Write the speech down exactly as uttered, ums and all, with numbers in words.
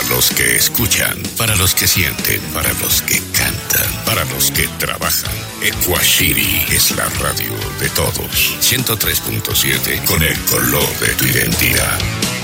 los que escuchan, para los que sienten, para los que cantan, para los que trabajan. Equashiri es la radio de todos. ciento tres punto siete con el color de tu identidad.